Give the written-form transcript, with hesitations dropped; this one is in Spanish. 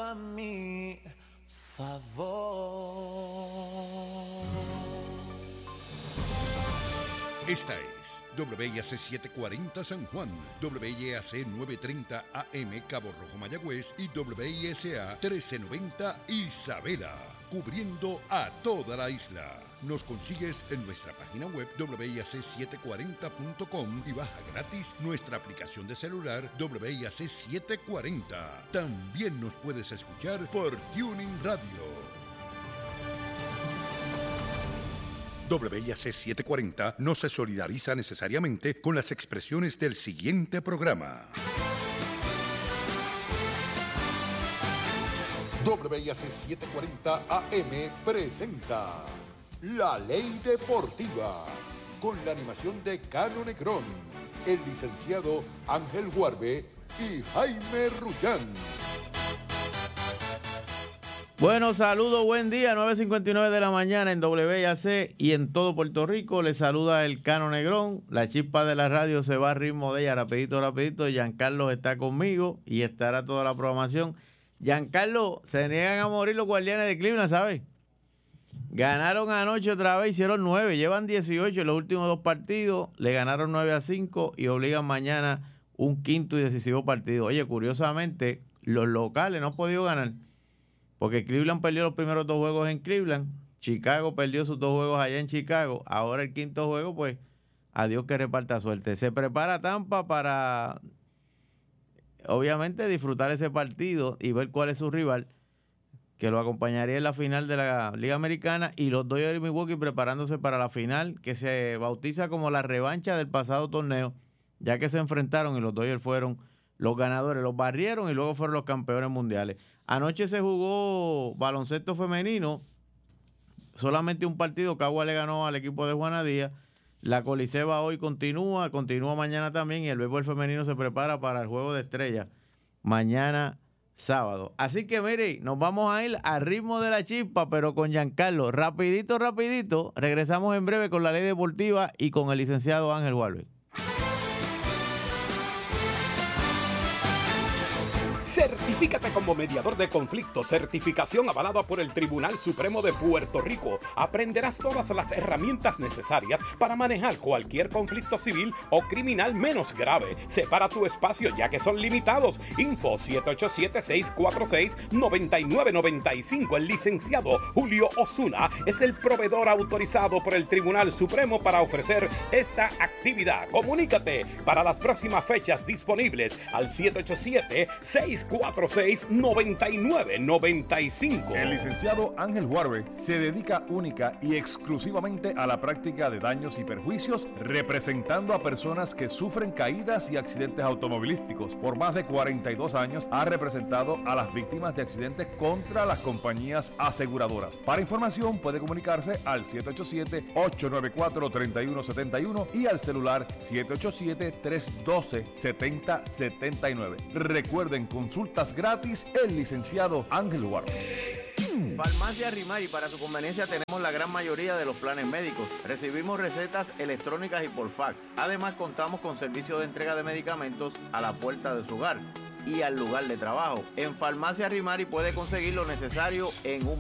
a mi favor. Esta es WIAC 740 San Juan, WIAC 930 AM Cabo Rojo Mayagüez y WISA 1390 Isabela, cubriendo a toda la isla. Nos consigues en nuestra página web WIAC740.com y baja gratis nuestra aplicación de celular WIAC 740. También nos puedes escuchar por Tuning Radio. WIAC 740 no se solidariza necesariamente con las expresiones del siguiente programa. WIAC 740 AM presenta La Ley Deportiva, con la animación de Cano Negrón, el licenciado Ángel Huarbe y Jaime Rullán. Bueno, saludos, buen día, 9:59 de la mañana en WIAC y en todo Puerto Rico. Les saluda el Cano Negrón. La chispa de la radio se va a ritmo de ella, rapidito, rapidito. Giancarlo está conmigo y estará toda la programación. Giancarlo, se niegan a morir los Guardianes de Cleveland, ¿sabes? Ganaron anoche otra vez, hicieron 9, llevan 18 en los últimos 2 partidos, le ganaron 9-5 y obligan mañana un quinto y decisivo partido. Oye, curiosamente, los locales no han podido ganar, porque Cleveland perdió los primeros 2 juegos en Cleveland, Chicago perdió sus 2 juegos allá en Chicago, ahora el quinto juego, pues, adiós que reparta suerte. Se prepara Tampa para, obviamente, disfrutar ese partido y ver cuál es su rival, que lo acompañaría en la final de la Liga Americana, y los Dodgers de Milwaukee preparándose para la final, que se bautiza como la revancha del pasado torneo, ya que se enfrentaron y los Dodgers fueron los ganadores, los barrieron y luego fueron los campeones mundiales. Anoche se jugó baloncesto femenino, solamente un partido, Cagua le ganó al equipo de Juana Díaz. La Coliseba hoy continúa mañana también, y el béisbol femenino se prepara para el Juego de Estrellas mañana sábado. Así que mire, nos vamos a ir al ritmo de la chispa, pero con Giancarlo. Rapidito, rapidito. Regresamos en breve con la Ley Deportiva y con el licenciado Ángel Huarbe. Certifícate como mediador de conflictos, certificación avalada por el Tribunal Supremo de Puerto Rico. Aprenderás todas las herramientas necesarias para manejar cualquier conflicto civil o criminal menos grave. Separa tu espacio ya que son limitados. Info 787-646-9995. El licenciado Julio Osuna es el proveedor autorizado por el Tribunal Supremo para ofrecer esta actividad. Comunícate para las próximas fechas disponibles al 787-646-9995. El licenciado Ángel Huarbe se dedica única y exclusivamente a la práctica de daños y perjuicios, representando a personas que sufren caídas y accidentes automovilísticos. Por más de 42 años ha representado a las víctimas de accidentes contra las compañías aseguradoras. Para información puede comunicarse al 787-894-3171 y al celular 787-312-7079. Recuerden, consultas gratis, el licenciado Ángel Huarbe. Farmacia Rimari, para su conveniencia tenemos la gran mayoría de los planes médicos. Recibimos recetas electrónicas y por fax. Además, contamos con servicio de entrega de medicamentos a la puerta de su hogar y al lugar de trabajo. En Farmacia Rimari puede conseguir lo necesario en un